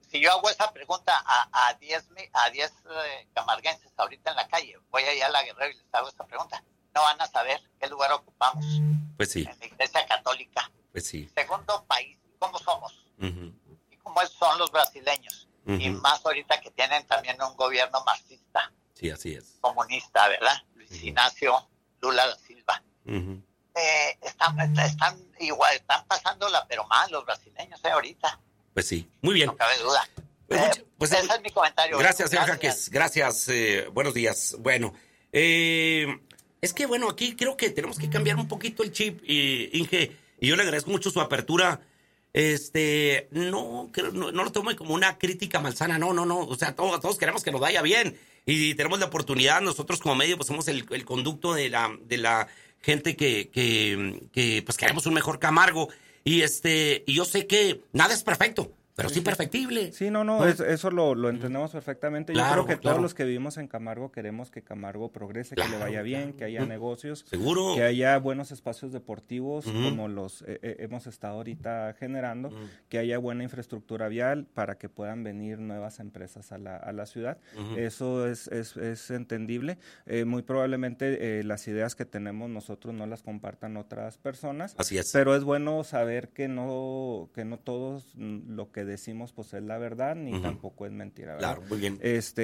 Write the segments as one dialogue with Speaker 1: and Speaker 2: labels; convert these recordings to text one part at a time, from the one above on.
Speaker 1: si yo hago esa pregunta a 10 camarguenses ahorita en la calle, voy allá a la Guerrero y les hago esa pregunta, no van a saber qué lugar ocupamos.
Speaker 2: Pues sí.
Speaker 1: En la Iglesia Católica.
Speaker 2: Pues sí.
Speaker 1: Segundo país, ¿cómo somos?
Speaker 2: Uh-huh.
Speaker 1: Y cómo son los brasileños.
Speaker 2: Uh-huh.
Speaker 1: Y más ahorita que tienen también un gobierno marxista.
Speaker 2: Sí, así es.
Speaker 1: Comunista, ¿verdad? Luis
Speaker 2: Uh-huh.
Speaker 1: Ignacio Lula da Silva.
Speaker 2: Uh-huh.
Speaker 1: Están igual, están pasándola, pero mal los brasileños ahorita.
Speaker 2: Pues sí, muy bien.
Speaker 1: No cabe duda.
Speaker 2: Pues,
Speaker 1: ese es mi comentario.
Speaker 2: Gracias, señor Jaques. Gracias. Buenos días. Bueno, es que bueno, aquí creo que tenemos que cambiar un poquito el chip, Inge, y yo le agradezco mucho su apertura. No lo tome como una crítica malsana, no. O sea, todos queremos que nos vaya bien y tenemos la oportunidad. Nosotros como medio, pues somos el conducto de la gente que pues queremos un mejor Camargo y yo sé que nada es perfecto, pero sí perfectible.
Speaker 3: Sí, no, eso lo entendemos perfectamente. Yo creo que todos los que vivimos en Camargo queremos que Camargo progrese, que le vaya bien, que haya negocios,
Speaker 2: seguro,
Speaker 3: que haya buenos espacios deportivos como los hemos estado ahorita generando, que haya buena infraestructura vial para que puedan venir nuevas empresas a la ciudad. Eso es entendible. Muy probablemente las ideas que tenemos nosotros no las compartan otras personas.
Speaker 2: Así es.
Speaker 3: Pero es bueno saber que no todos lo que decimos pues es la verdad ni tampoco es mentira, ¿verdad?
Speaker 2: Claro, muy bien.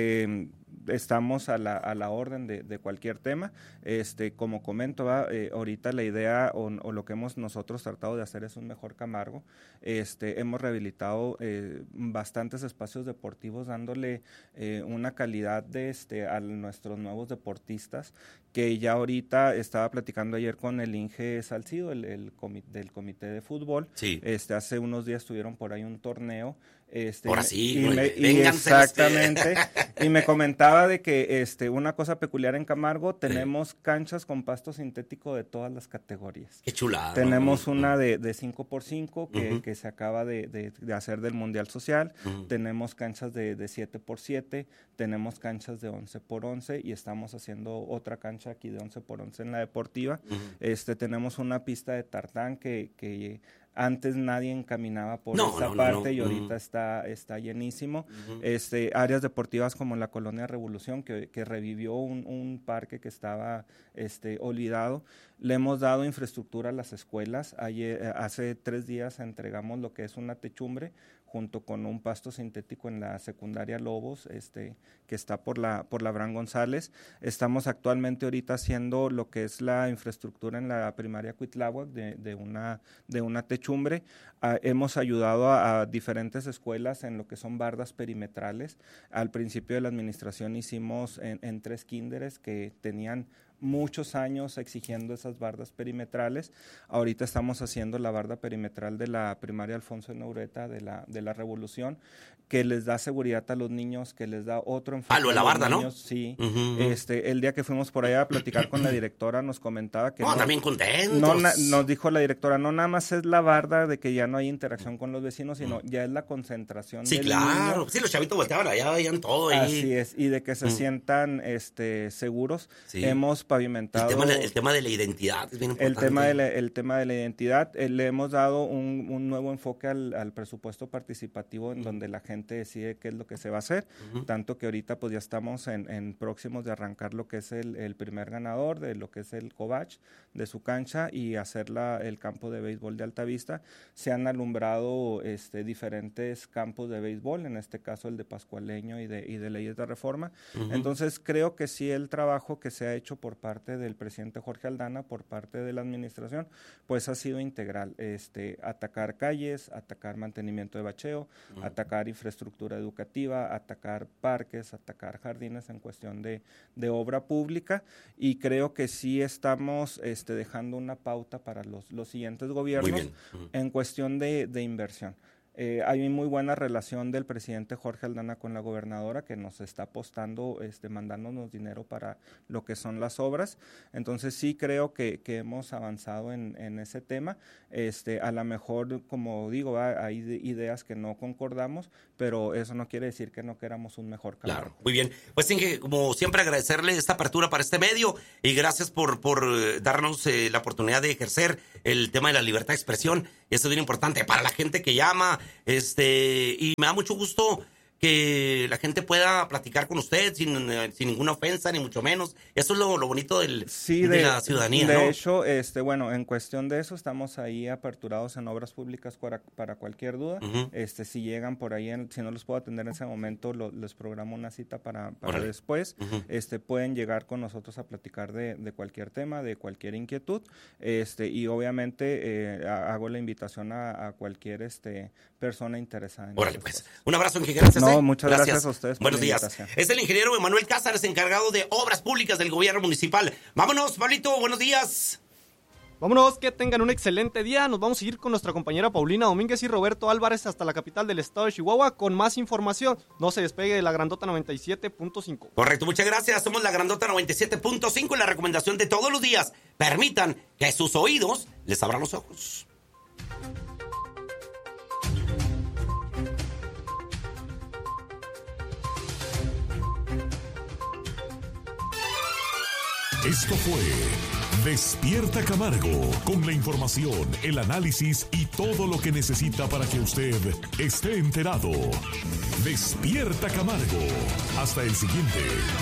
Speaker 3: Estamos a la orden de cualquier tema. Como comento, ahorita la idea o lo que hemos nosotros tratado de hacer es un mejor Camargo. Hemos rehabilitado bastantes espacios deportivos dándole una calidad a nuestros nuevos deportistas, que ya ahorita estaba platicando ayer con el Inge Salcido, del comité de fútbol.
Speaker 2: Sí.
Speaker 3: Hace unos días tuvieron por ahí un torneo.
Speaker 2: Ahora sí,
Speaker 3: exactamente. Y me comentaba de que una cosa peculiar en Camargo, tenemos canchas con pasto sintético de todas las categorías.
Speaker 2: Qué chulada.
Speaker 3: Tenemos una de 5x5 que se acaba de hacer del Mundial Social. Tenemos canchas de 7x7, tenemos canchas de 11x11 y estamos haciendo otra cancha aquí de 11x11 en la deportiva. Tenemos una pista de tartán que antes nadie encaminaba por esa parte y ahorita está llenísimo. Áreas deportivas como la Colonia Revolución, que revivió un parque que estaba olvidado. Le hemos dado infraestructura a las escuelas. Hace 3 días entregamos lo que es una techumbre junto con un pasto sintético en la secundaria Lobos, que está por la Abraham González. Estamos actualmente ahorita haciendo lo que es la infraestructura en la primaria Cuitláhuac de una techumbre. Hemos ayudado a diferentes escuelas en lo que son bardas perimetrales. Al principio de la administración hicimos en 3 kinderes que tenían muchos años exigiendo esas bardas perimetrales. Ahorita estamos haciendo la barda perimetral de la primaria Alfonso de Neureta de la Revolución, que les da seguridad a los niños, que les da otro enfoque.
Speaker 2: Lo de la barda,
Speaker 3: niños,
Speaker 2: ¿no?
Speaker 3: Sí. El día que fuimos por allá a platicar con la directora nos comentaba que
Speaker 2: también contentos.
Speaker 3: Nos dijo la directora, no nada más es la barda de que ya no hay interacción con los vecinos, sino ya es la concentración del niño.
Speaker 2: Sí, los chavitos volteaban allá, veían todo ahí.
Speaker 3: Así es, y de que se sientan seguros. Sí. Hemos pavimentado
Speaker 2: el tema de la identidad es bien importante.
Speaker 3: El tema de la identidad, le hemos dado un nuevo enfoque al presupuesto participativo en donde la gente decide qué es lo que se va a hacer, tanto que ahorita pues ya estamos en próximos de arrancar lo que es el primer ganador de lo que es el Covach de su cancha y hacer el campo de béisbol de Altavista. Se han alumbrado diferentes campos de béisbol, en este caso el de Pascualeño y de Leyes de Reforma. Entonces creo que sí, el trabajo que se ha hecho por parte del presidente Jorge Aldana, por parte de la administración, pues ha sido integral. Atacar calles, atacar mantenimiento de bacheo, atacar infraestructura educativa, atacar parques, atacar jardines en cuestión de obra pública, y creo que sí estamos dejando una pauta para los siguientes gobiernos en cuestión de inversión. Hay muy buena relación del presidente Jorge Aldana con la gobernadora, que nos está apostando, mandándonos dinero para lo que son las obras. Entonces sí creo que hemos avanzado en ese tema. A lo mejor, como digo, hay ideas que no concordamos, pero eso no quiere decir que no queramos un mejor Camargo.
Speaker 2: Claro, muy bien. Pues Inge, como siempre, agradecerle esta apertura para este medio y gracias por darnos la oportunidad de ejercer el tema de la libertad de expresión. Eso es bien importante para la gente que llama, Y me da mucho gusto que la gente pueda platicar con usted sin ninguna ofensa, ni mucho menos. Eso es lo bonito de la ciudadanía,
Speaker 3: de
Speaker 2: ¿no?
Speaker 3: hecho, bueno, en cuestión de eso, estamos ahí aperturados en obras públicas para cualquier duda.
Speaker 2: Uh-huh.
Speaker 3: Si llegan por ahí, si no los puedo atender en ese momento, les programo una cita para después.
Speaker 2: Uh-huh.
Speaker 3: Pueden llegar con nosotros a platicar de cualquier tema, de cualquier inquietud. Y obviamente hago la invitación a cualquier persona interesada en
Speaker 2: Órale,
Speaker 3: estos
Speaker 2: pues.
Speaker 3: cosas.
Speaker 2: Un abrazo, Inge. Gracias.
Speaker 3: No, muchas gracias a ustedes.
Speaker 2: Buenos días. Es el ingeniero Emanuel Cázares, encargado de obras públicas del gobierno municipal. Vámonos, Pablito, buenos días.
Speaker 4: Vámonos, que tengan un excelente día. Nos vamos a ir con nuestra compañera Paulina Domínguez y Roberto Álvarez hasta la capital del estado de Chihuahua con más información. No se despegue de la Grandota 97.5.
Speaker 2: Correcto, muchas gracias. Somos la Grandota 97.5 y la recomendación de todos los días. Permitan que sus oídos les abran los ojos.
Speaker 5: Esto fue Despierta Camargo, con la información, el análisis y todo lo que necesita para que usted esté enterado. Despierta Camargo. Hasta el siguiente.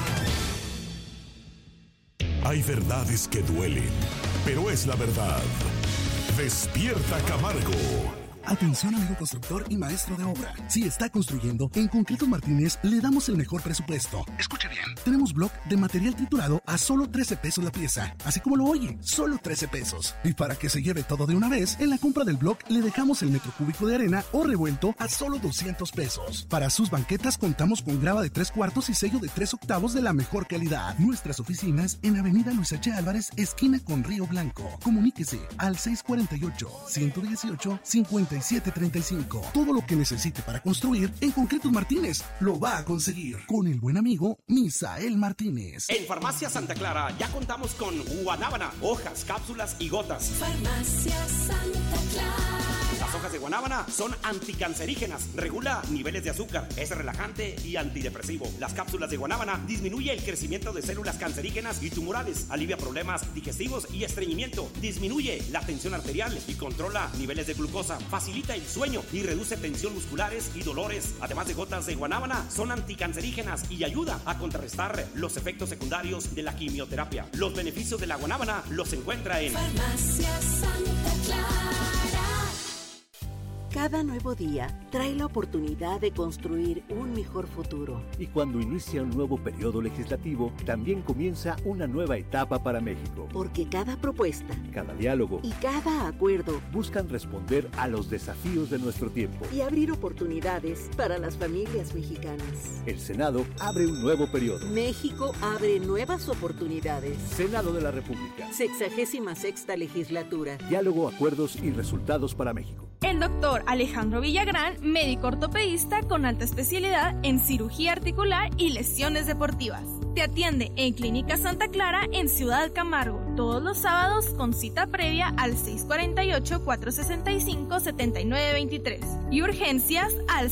Speaker 5: Hay verdades que duelen, pero es la verdad. Despierta Camargo.
Speaker 6: Atención, amigo constructor y maestro de obra. Si está construyendo, en Concretos Martínez le damos el mejor presupuesto. Escuche bien. Tenemos block de material triturado a solo 13 pesos la pieza. Así como lo oye, solo 13 pesos. Y para que se lleve todo de una vez, en la compra del block le dejamos el metro cúbico de arena o revuelto a solo 200 pesos. Para sus banquetas contamos con grava de 3/4 y sello de 3/8 de la mejor calidad. Nuestras oficinas en Avenida Luis H. Álvarez, esquina con Río Blanco. Comuníquese al 648-118-5735. Todo lo que necesite para construir, en Concretos Martínez lo va a conseguir. Con el buen amigo Misael Martínez.
Speaker 7: En Farmacia Santa Clara ya contamos con guanábana, hojas, cápsulas y gotas.
Speaker 8: Farmacia Santa Clara.
Speaker 7: Las hojas de guanábana son anticancerígenas, regula niveles de azúcar, es relajante y antidepresivo. Las cápsulas de guanábana disminuye el crecimiento de células cancerígenas y tumorales, alivia problemas digestivos y estreñimiento, disminuye la tensión arterial y controla niveles de glucosa, facilita el sueño y reduce tensión musculares y dolores. Además de gotas de guanábana, son anticancerígenas y ayuda a contrarrestar los efectos secundarios de la quimioterapia. Los beneficios de la guanábana los encuentra en
Speaker 8: Farmacia Santa Clara.
Speaker 9: Cada nuevo día trae la oportunidad de construir un mejor futuro.
Speaker 10: Y cuando inicia un nuevo periodo legislativo, también comienza una nueva etapa para México.
Speaker 9: Porque cada propuesta,
Speaker 10: cada diálogo
Speaker 9: y cada acuerdo
Speaker 10: buscan responder a los desafíos de nuestro tiempo
Speaker 9: y abrir oportunidades para las familias mexicanas.
Speaker 10: El Senado abre un nuevo periodo.
Speaker 9: México abre nuevas oportunidades.
Speaker 10: Senado de la República.
Speaker 9: 66ª legislatura.
Speaker 10: Diálogo, acuerdos y resultados para México.
Speaker 11: El doctor Alejandro Villagrán, médico ortopedista con alta especialidad en cirugía articular y lesiones deportivas. Te atiende en Clínica Santa Clara en Ciudad Camargo, todos los sábados con cita previa al 648-465-7923 y urgencias al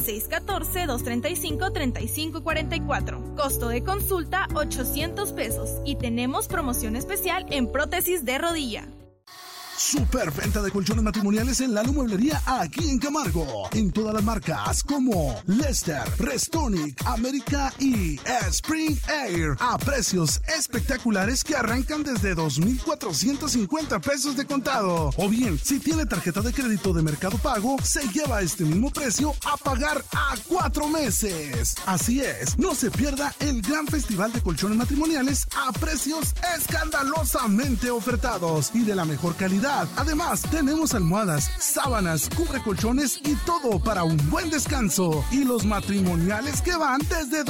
Speaker 11: 614-235-3544. Costo de consulta 800 pesos y tenemos promoción especial en prótesis de rodilla.
Speaker 6: Superventa de colchones matrimoniales en Lalo Mueblería aquí en Camargo. En todas las marcas como Lester, Restonic, América y Spring Air. A precios espectaculares que arrancan desde 2,450 pesos de contado. O bien, si tiene tarjeta de crédito de Mercado Pago, se lleva este mismo precio a pagar a 4 meses. Así es, no se pierda el gran festival de colchones matrimoniales a precios escandalosamente ofertados y de la mejor calidad. Además, tenemos almohadas, sábanas, cubrecolchones y todo para un buen descanso. Y los matrimoniales que van desde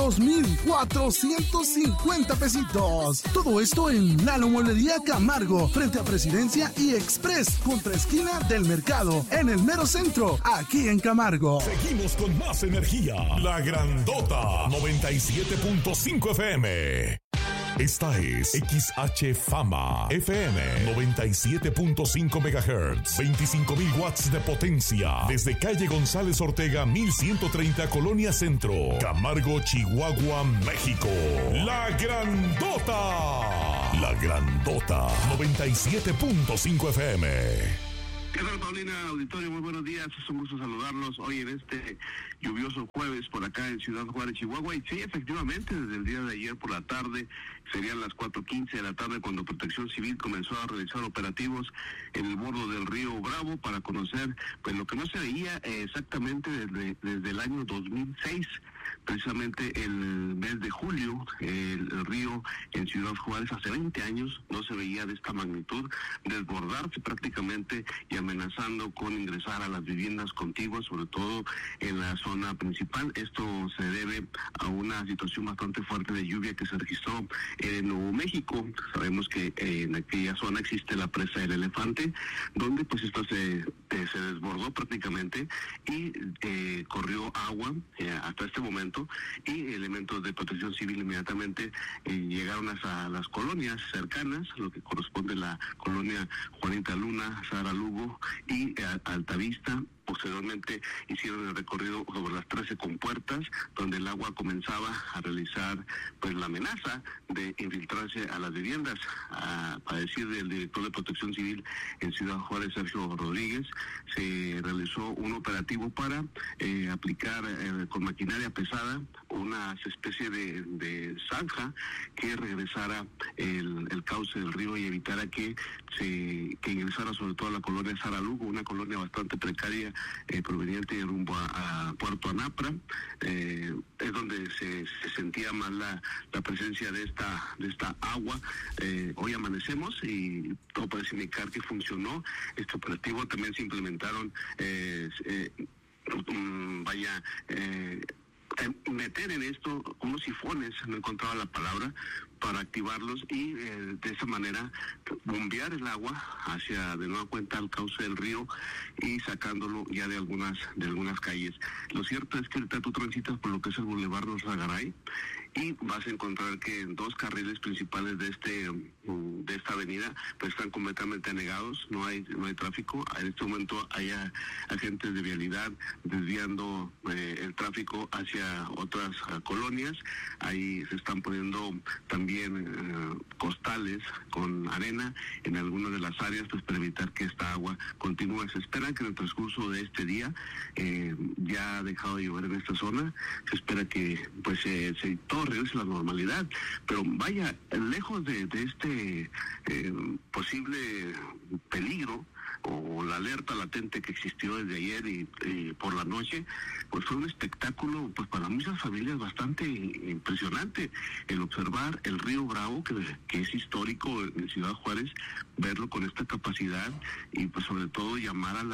Speaker 6: 2,450 pesitos. Todo esto en Lalo Mueblería Camargo, frente a Presidencia y Express, contra esquina del Mercado, en el mero centro, aquí en Camargo.
Speaker 5: Seguimos con más energía. La Grandota 97.5 FM. Esta es XH Fama FM 97.5 MHz, 25,000 watts de potencia, desde calle González Ortega 1130, Colonia Centro, Camargo, Chihuahua, México. La Grandota 97.5 FM.
Speaker 12: ¿Qué tal, Paulina? Auditorio, muy buenos días, es un gusto saludarlos hoy en este lluvioso jueves por acá en Ciudad Juárez, Chihuahua. Y sí, efectivamente, desde el día de ayer por la tarde, serían las 4:15 de la tarde cuando Protección Civil comenzó a realizar operativos en el bordo del río Bravo para conocer pues lo que no se veía exactamente desde el año 2006. Precisamente el mes de julio, el río en Ciudad Juárez hace 20 años no se veía de esta magnitud, desbordarse prácticamente y amenazando con ingresar a las viviendas contiguas, sobre todo en la zona principal. Esto se debe a una situación bastante fuerte de lluvia que se registró en Nuevo México. Sabemos que en aquella zona existe la presa del Elefante, donde pues esto se desbordó prácticamente y corrió agua hasta este momento, y elementos de Protección Civil inmediatamente llegaron hasta las colonias cercanas, lo que corresponde a la colonia Juanita Luna, Sara Lugo y Altavista. Posteriormente hicieron el recorrido sobre las 13 compuertas, donde el agua comenzaba a realizar pues la amenaza de infiltrarse a las viviendas. Para decir del director de Protección Civil en Ciudad Juárez, Sergio Rodríguez, se realizó un operativo para aplicar con maquinaria pesada una especie de zanja que regresara el cauce del río y evitara que ingresara sobre todo a la colonia Sara Lugo, una colonia bastante precaria proveniente de rumbo a Puerto Anapra. Es donde se sentía más la presencia de esta agua. Hoy amanecemos y todo parece indicar que funcionó este operativo. También se implementaron meter en esto unos sifones, no encontraba la palabra, para activarlos y de esa manera bombear el agua hacia de nueva cuenta al cauce del río y sacándolo ya de algunas calles. Lo cierto es que ahorita tú transitas por lo que es el Boulevard Los Ragaray y vas a encontrar que 2 carriles principales de esta avenida pues están completamente anegados, no hay tráfico. En este momento hay agentes de vialidad desviando el tráfico hacia otras colonias. Ahí se están poniendo también costales con arena en algunas de las áreas pues para evitar que esta agua continúe. Se espera que en el transcurso de este día ya ha dejado de llover en esta zona. Se espera que pues todo regrese a la normalidad, pero vaya, lejos de este posible peligro o la alerta latente que existió desde ayer y por la noche, pues fue un espectáculo pues para muchas familias bastante impresionante el observar el río Bravo, que es histórico en Ciudad Juárez, verlo con esta capacidad y pues sobre todo llamar a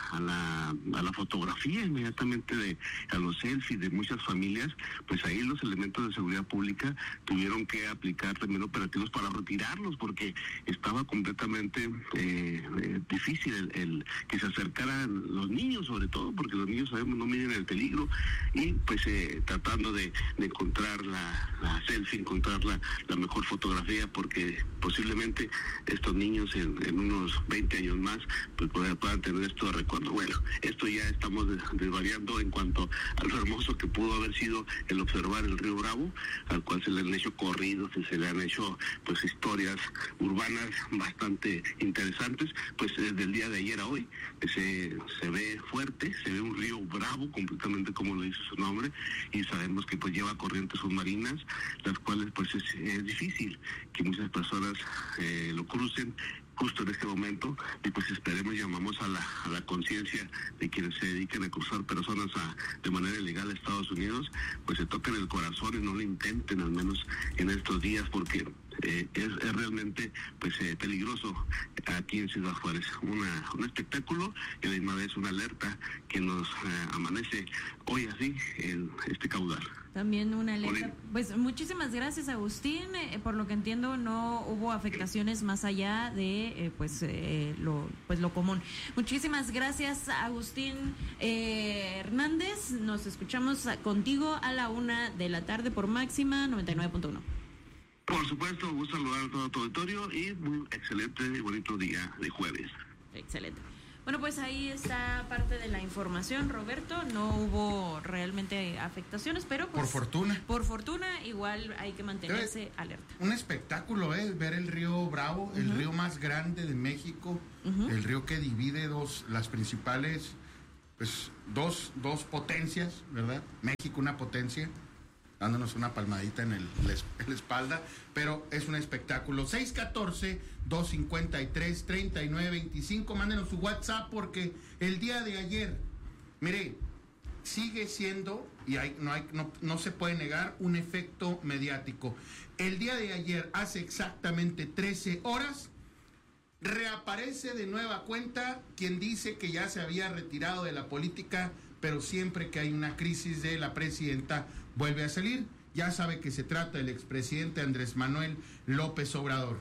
Speaker 12: la fotografía inmediatamente a los selfies de muchas familias. Pues ahí los elementos de seguridad pública tuvieron que aplicar también operativos para retirarlos porque estaba completamente difícil el que se acercaran los niños, sobre todo porque los niños sabemos no miden el peligro y pues tratando de encontrar la selfie, encontrar la mejor fotografía, porque posiblemente estos niños en unos 20 años más pues puedan tener esto de recuerdo. Bueno, esto ya estamos desvariando en cuanto a lo hermoso que pudo haber sido el observar el río Bravo, al cual se le han hecho corridos y se le han hecho pues historias urbanas bastante interesantes. Pues desde el día de ayer a hoy se ve fuerte, se ve un río bravo completamente como lo dice su nombre, y sabemos que pues lleva corrientes submarinas, las cuales pues es difícil que muchas personas lo crucen justo en este momento, y pues esperemos, llamamos a la conciencia de quienes se dediquen a cruzar personas de manera ilegal a Estados Unidos, pues se toquen el corazón y no lo intenten, al menos en estos días, porque es realmente pues peligroso aquí en Ciudad Juárez. Un espectáculo y a la misma vez una alerta que nos amanece hoy así en este caudal.
Speaker 13: También una alerta. Pues muchísimas gracias, Agustín. Por lo que entiendo no hubo afectaciones más allá de lo común. Muchísimas gracias, Agustín Hernández. Nos escuchamos contigo a la 1 de la tarde por Máxima 99.1.
Speaker 12: Por supuesto, gusto saludar a todo tu auditorio y muy excelente y bonito día de jueves.
Speaker 13: Excelente. Bueno, pues ahí está parte de la información, Roberto. No hubo realmente afectaciones, pero pues, por fortuna igual hay que mantenerse alerta.
Speaker 14: Un espectáculo ver el río Bravo, el río más grande de México, el río que divide las principales, pues dos potencias, ¿verdad? México, una potencia, dándonos una palmadita en la espalda, pero es un espectáculo. 614-253-3925, mándenos su WhatsApp, porque el día de ayer, mire, sigue siendo, y no se puede negar, un efecto mediático. El día de ayer, hace exactamente 13 horas, reaparece de nueva cuenta quien dice que ya se había retirado de la política, pero siempre que hay una crisis de la presidenta vuelve a salir. Ya sabe que se trata del expresidente Andrés Manuel López Obrador.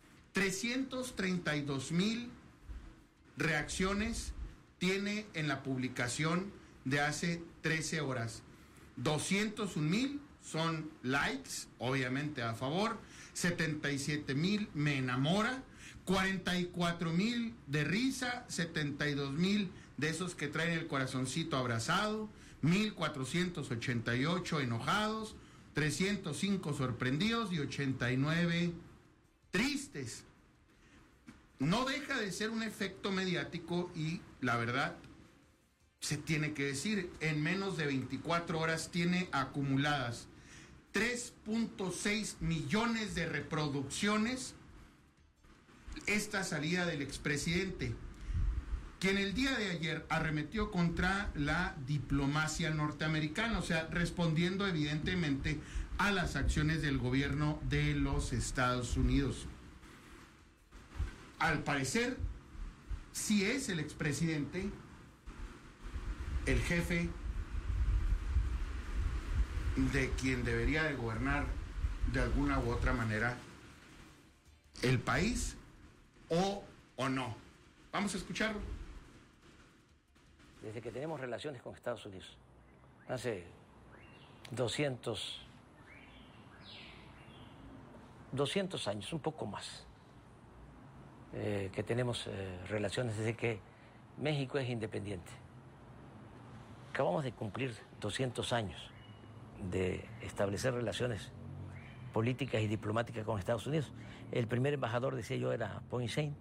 Speaker 14: 332,000 reacciones tiene en la publicación de hace 13 horas. 201,000 son likes, obviamente a favor. 77,000 me enamora. 44,000 de risa. 72,000 de esos que traen el corazoncito abrazado. 1,488 enojados. 305 sorprendidos y 89 tristes. No deja de ser un efecto mediático y la verdad se tiene que decir, en menos de 24 horas tiene acumuladas 3.6 millones de reproducciones esta salida del expresidente, quien el día de ayer arremetió contra la diplomacia norteamericana, o sea, respondiendo evidentemente a las acciones del gobierno de los Estados Unidos. Al parecer, sí es el expresidente el jefe de quien debería de gobernar de alguna u otra manera el país, o no. Vamos a escucharlo.
Speaker 15: Desde que tenemos relaciones con Estados Unidos, hace 200 años, un poco más, que tenemos relaciones desde que México es independiente. Acabamos de cumplir 200 años de establecer relaciones políticas y diplomáticas con Estados Unidos. El primer embajador, decía yo, era Poinsett,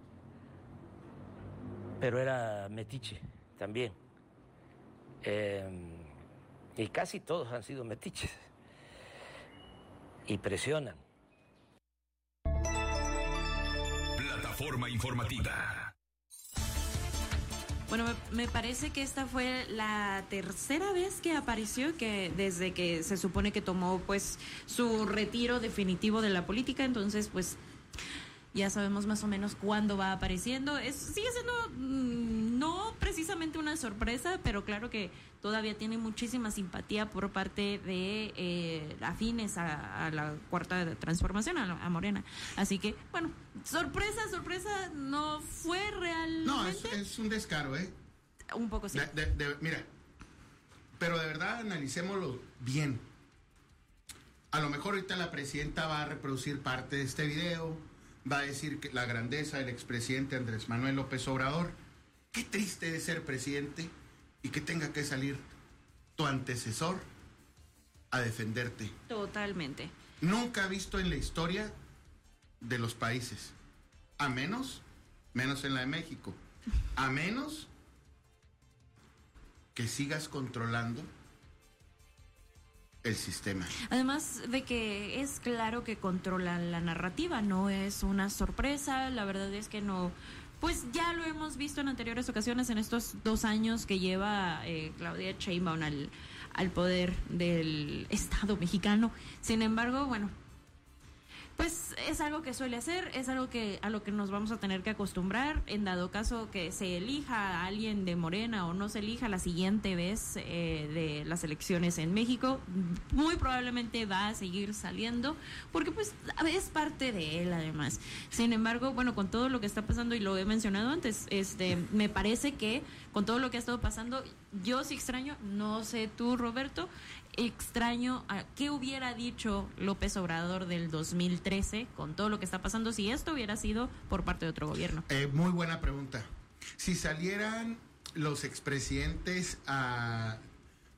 Speaker 15: pero era metiche también. Y casi todos han sido metiches y presionan.
Speaker 5: Plataforma informativa.
Speaker 13: Bueno, me parece que esta fue la tercera vez que apareció, que desde que se supone que tomó pues su retiro definitivo de la política, entonces pues ya sabemos más o menos cuándo va apareciendo. Sigue siendo no precisamente una sorpresa, pero claro que todavía tiene muchísima simpatía por parte de afines a la Cuarta Transformación, a Morena. Así que, bueno, sorpresa no fue realmente.
Speaker 14: No, es un descaro, ¿eh?
Speaker 13: Un poco sí.
Speaker 14: Mira, pero de verdad analicémoslo bien. A lo mejor ahorita la presidenta va a reproducir parte de este video, va a decir que la grandeza del expresidente Andrés Manuel López Obrador. Qué triste de ser presidente y que tenga que salir tu antecesor a defenderte.
Speaker 13: Totalmente.
Speaker 14: Nunca visto en la historia de los países, a menos en la de México, a menos que sigas controlando el sistema.
Speaker 13: Además de que es claro que controla la narrativa, no es una sorpresa, la verdad es que no, pues ya lo hemos visto en anteriores ocasiones en estos 2 años que lleva Claudia Sheinbaum al poder del Estado mexicano. Sin embargo, bueno, pues es algo que suele hacer, es algo a lo que nos vamos a tener que acostumbrar, en dado caso que se elija a alguien de Morena o no se elija la siguiente vez de las elecciones en México, muy probablemente va a seguir saliendo, porque pues es parte de él además. Sin embargo, bueno, con todo lo que está pasando, y lo he mencionado antes, me parece que con todo lo que ha estado pasando, yo sí extraño, no sé tú, Roberto, extraño a qué hubiera dicho López Obrador del 2013 con todo lo que está pasando si esto hubiera sido por parte de otro gobierno.
Speaker 14: Muy buena pregunta. Si salieran los expresidentes a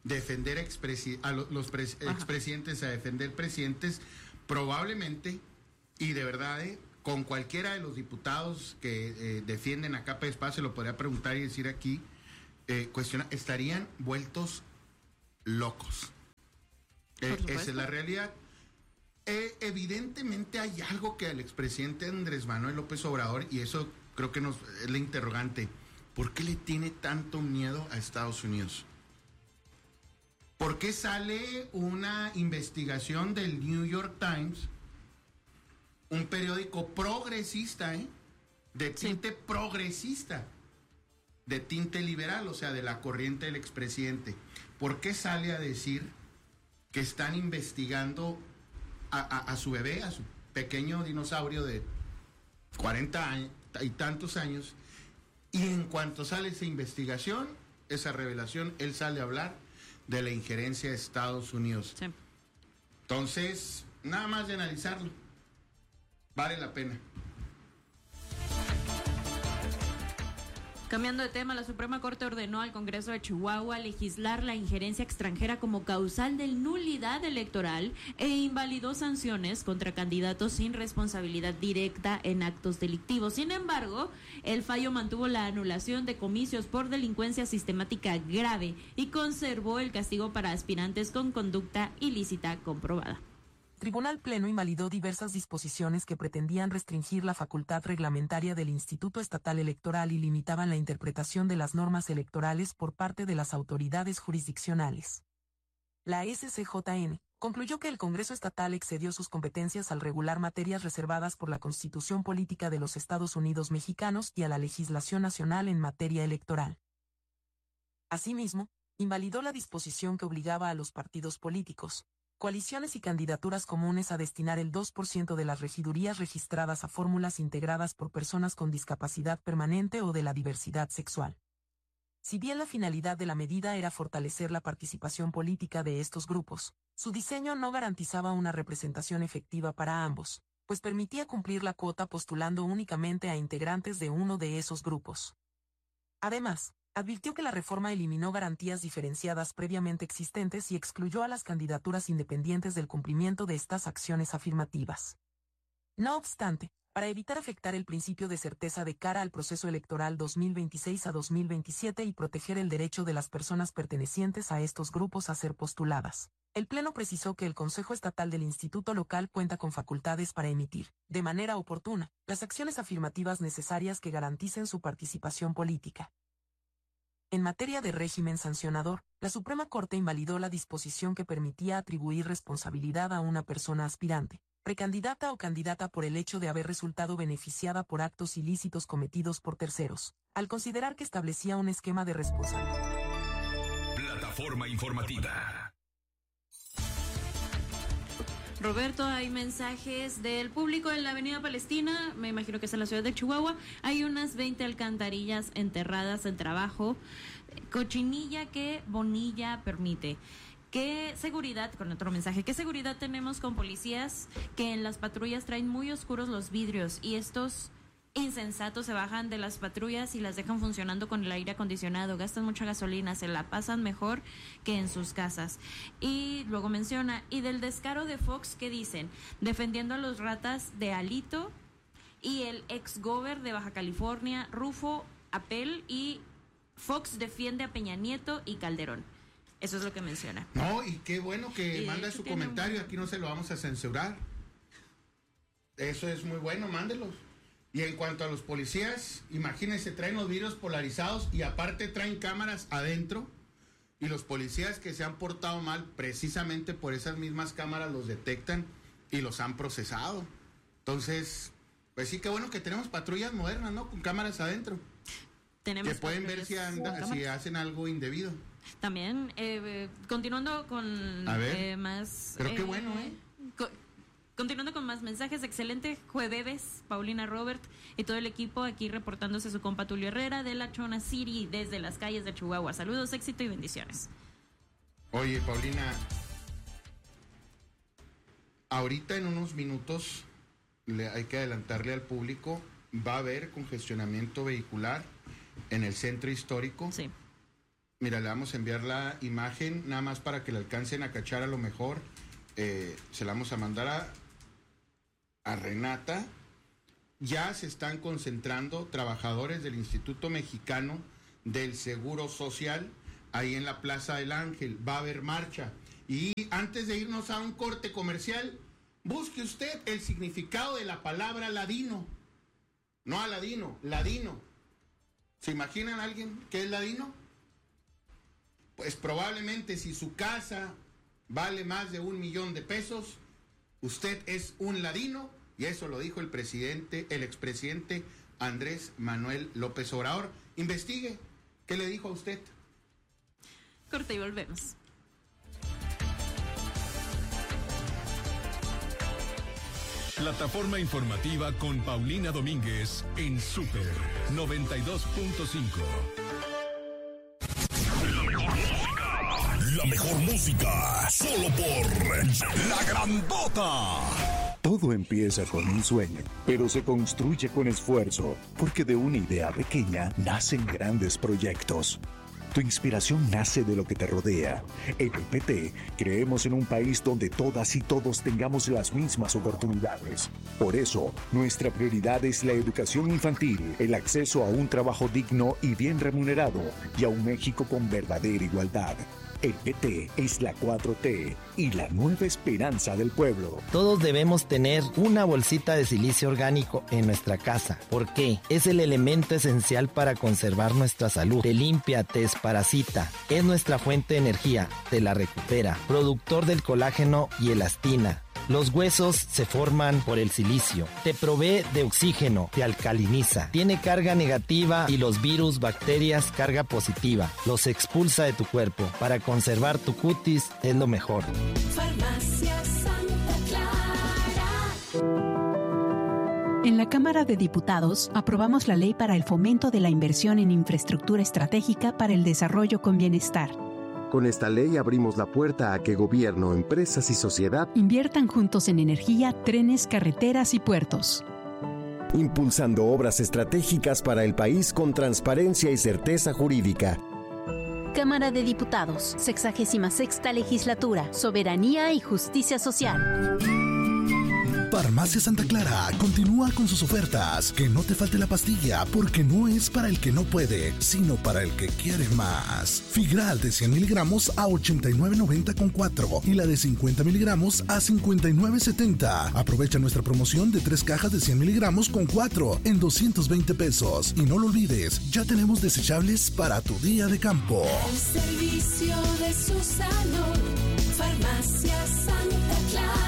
Speaker 14: defender expresidentes, a defender presidentes, probablemente, y de verdad, con cualquiera de los diputados que defienden a capa y espada, se lo podría preguntar y decir aquí, estarían vueltos locos. Esa es la realidad. Evidentemente hay algo que al expresidente Andrés Manuel López Obrador, y eso creo que es la interrogante, ¿por qué le tiene tanto miedo a Estados Unidos? ¿Por qué sale una investigación del New York Times, un periódico progresista, de tinte progresista, de tinte liberal, o sea, de la corriente del expresidente? ¿Por qué sale a decir que están investigando a su bebé, a su pequeño dinosaurio de 40 años y tantos años, y en cuanto sale esa investigación, esa revelación, él sale a hablar de la injerencia de Estados Unidos? Sí. Entonces, nada más de analizarlo, vale la pena.
Speaker 13: Cambiando de tema, la Suprema Corte ordenó al Congreso de Chihuahua legislar la injerencia extranjera como causal de nulidad electoral e invalidó sanciones contra candidatos sin responsabilidad directa en actos delictivos. Sin embargo, el fallo mantuvo la anulación de comicios por delincuencia sistemática grave y conservó el castigo para aspirantes con conducta ilícita comprobada.
Speaker 16: Tribunal Pleno invalidó diversas disposiciones que pretendían restringir la facultad reglamentaria del Instituto Estatal Electoral y limitaban la interpretación de las normas electorales por parte de las autoridades jurisdiccionales. La SCJN concluyó que el Congreso Estatal excedió sus competencias al regular materias reservadas por la Constitución Política de los Estados Unidos Mexicanos y a la legislación nacional en materia electoral. Asimismo, invalidó la disposición que obligaba a los partidos políticos, coaliciones y candidaturas comunes a destinar el 2% de las regidurías registradas a fórmulas integradas por personas con discapacidad permanente o de la diversidad sexual. Si bien la finalidad de la medida era fortalecer la participación política de estos grupos, su diseño no garantizaba una representación efectiva para ambos, pues permitía cumplir la cuota postulando únicamente a integrantes de uno de esos grupos. Además, advirtió que la reforma eliminó garantías diferenciadas previamente existentes y excluyó a las candidaturas independientes del cumplimiento de estas acciones afirmativas. No obstante, para evitar afectar el principio de certeza de cara al proceso electoral 2026 a 2027 y proteger el derecho de las personas pertenecientes a estos grupos a ser postuladas, el Pleno precisó que el Consejo Estatal del Instituto Local cuenta con facultades para emitir, de manera oportuna, las acciones afirmativas necesarias que garanticen su participación política. En materia de régimen sancionador, la Suprema Corte invalidó la disposición que permitía atribuir responsabilidad a una persona aspirante, precandidata o candidata por el hecho de haber resultado beneficiada por actos ilícitos cometidos por terceros, al considerar que establecía un esquema de responsabilidad.
Speaker 5: Plataforma informativa.
Speaker 13: Roberto, hay mensajes del público en la Avenida Palestina, me imagino que es en la ciudad de Chihuahua. Hay unas 20 alcantarillas enterradas en trabajo. Cochinilla que Bonilla permite. ¿Qué seguridad, con otro mensaje, qué seguridad tenemos con policías que en las patrullas traen muy oscuros los vidrios y estos insensatos se bajan de las patrullas y las dejan funcionando con el aire acondicionado, gastan mucha gasolina, se la pasan mejor que en sus casas? Y luego menciona, y del descaro de Fox, ¿qué dicen? Defendiendo a los ratas de Alito y el ex-gober de Baja California, Rufo Apel, y Fox defiende a Peña Nieto y Calderón. Eso es lo que menciona.
Speaker 14: No, y qué bueno que manda su comentario, aquí no se lo vamos a censurar. Eso es muy bueno, mándelos. Y en cuanto a los policías, imagínense, traen los vidrios polarizados y aparte traen cámaras adentro. Y los policías que se han portado mal, precisamente por esas mismas cámaras los detectan y los han procesado. Entonces, pues sí, qué bueno que tenemos patrullas modernas, ¿no? Con cámaras adentro. Que pueden ver si hacen algo indebido.
Speaker 13: También, continuando con más...
Speaker 14: Pero qué bueno,
Speaker 13: Continuando con más mensajes, excelente jueves, Paulina, Robert y todo el equipo aquí reportándose su compa Tulio Herrera de la Chona City desde las calles de Chihuahua. Saludos, éxito y bendiciones.
Speaker 14: Oye, Paulina, ahorita en unos minutos hay que adelantarle al público, va a haber congestionamiento vehicular en el centro histórico.
Speaker 13: Sí.
Speaker 14: Mira, le vamos a enviar la imagen, nada más para que le alcancen a cachar a lo mejor. Se la vamos a mandar a Renata. Ya se están concentrando trabajadores del Instituto Mexicano del Seguro Social ahí en la Plaza del Ángel. Va a haber marcha. Y antes de irnos a un corte comercial, busque usted el significado de la palabra ladino. No Aladino, ladino. ¿Se imaginan a alguien que es ladino? Pues probablemente si su casa vale más de $1 millón, usted es un ladino, y eso lo dijo el expresidente Andrés Manuel López Obrador. Investigue, ¿qué le dijo a usted?
Speaker 13: Corte y volvemos.
Speaker 5: Plataforma informativa con Paulina Domínguez en Super 92.5.
Speaker 6: La mejor música, solo por La Grandota.
Speaker 17: Todo empieza con un sueño, pero se construye con esfuerzo, porque de una idea pequeña nacen grandes proyectos. Tu inspiración nace de lo que te rodea. En el PT creemos en un país donde todas y todos tengamos las mismas oportunidades. Por eso, nuestra prioridad es la educación infantil, el acceso a un trabajo digno y bien remunerado, y a un México con verdadera igualdad. El PT es la 4T y la nueva esperanza del pueblo.
Speaker 18: Todos debemos tener una bolsita de silicio orgánico en nuestra casa. ¿Por qué? Es el elemento esencial para conservar nuestra salud. Te limpia, te desparasita. Es nuestra fuente de energía. Te la recupera. Productor del colágeno y elastina. Los huesos se forman por el silicio. Te provee de oxígeno, te alcaliniza. Tiene carga negativa y los virus, bacterias, carga positiva. Los expulsa de tu cuerpo. Para conservar tu cutis es lo mejor.
Speaker 8: Farmacia Santa Clara.
Speaker 19: En la Cámara de Diputados aprobamos la ley para el fomento de la inversión en infraestructura estratégica para el desarrollo con bienestar.
Speaker 20: Con esta ley abrimos la puerta a que gobierno, empresas y sociedad
Speaker 19: inviertan juntos en energía, trenes, carreteras y puertos.
Speaker 20: Impulsando obras estratégicas para el país con transparencia y certeza jurídica.
Speaker 21: Cámara de Diputados, 66ª Legislatura, Soberanía y Justicia Social.
Speaker 6: Farmacia Santa Clara continúa con sus ofertas. Que no te falte la pastilla, porque no es para el que no puede, sino para el que quiere más. Figral de 100 miligramos a $89.90 con 4 y la de 50 miligramos a $59.70. Aprovecha nuestra promoción de 3 cajas de 100 miligramos con 4 en $220. Y no lo olvides, ya tenemos desechables para tu día de campo.
Speaker 8: El servicio de su salud, Farmacia Santa Clara.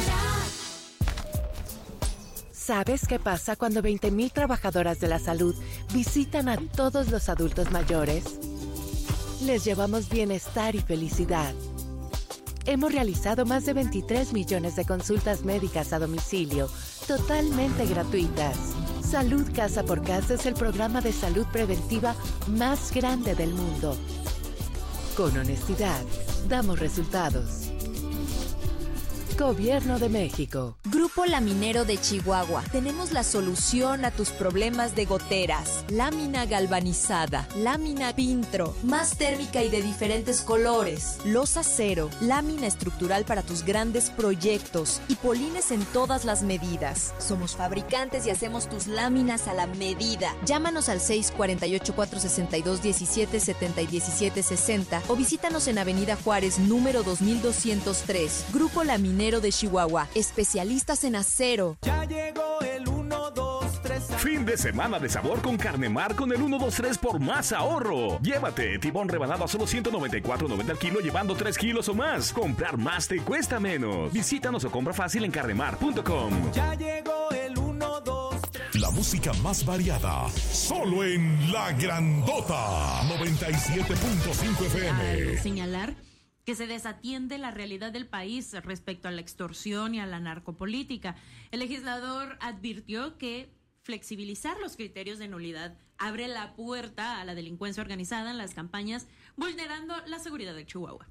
Speaker 22: ¿Sabes qué pasa cuando 20,000 trabajadoras de la salud visitan a todos los adultos mayores? Les llevamos bienestar y felicidad. Hemos realizado más de 23 millones de consultas médicas a domicilio, totalmente gratuitas. Salud Casa por Casa es el programa de salud preventiva más grande del mundo. Con honestidad, damos resultados. Gobierno de México.
Speaker 23: Grupo Laminero de Chihuahua. Tenemos la solución a tus problemas de goteras. Lámina galvanizada, lámina Pintro, más térmica y de diferentes colores. Losa cero, lámina estructural para tus grandes proyectos y polines en todas las medidas. Somos fabricantes y hacemos tus láminas a la medida. Llámanos al 648-462-1770 y 1760 o visítanos en Avenida Juárez, número 2203. Grupo Laminero de Chihuahua, especialistas en acero.
Speaker 24: Ya llegó el 1, 2, 3.
Speaker 25: Fin de semana de sabor con Carnemar con el 1, 2, 3 por más ahorro. Llévate tibón rebanado a solo $194.90 al kilo, llevando 3 kilos o más. Comprar más te cuesta menos. Visítanos o compra fácil en carnemar.com.
Speaker 24: Ya llegó el 1, 2, 3.
Speaker 5: La música más variada, solo en La Grandota 97.5 FM.
Speaker 13: Al señalar que se desatiende la realidad del país respecto a la extorsión y a la narcopolítica. El legislador advirtió que flexibilizar los criterios de nulidad abre la puerta a la delincuencia organizada en las campañas, vulnerando la seguridad de Chihuahua.